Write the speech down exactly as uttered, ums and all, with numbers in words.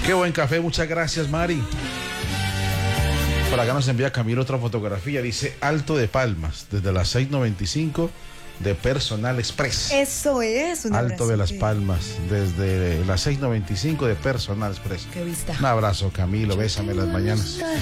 Qué buen café, muchas gracias, Mari. Por acá nos envía Camilo otra fotografía, dice Alto de Palmas, desde las seis noventa y cinco de Personal Express. Eso es, un Alto de las que... Palmas, desde las seis noventa y cinco de Personal Express. Qué vista. Un abrazo, Camilo, bésame las mañanas.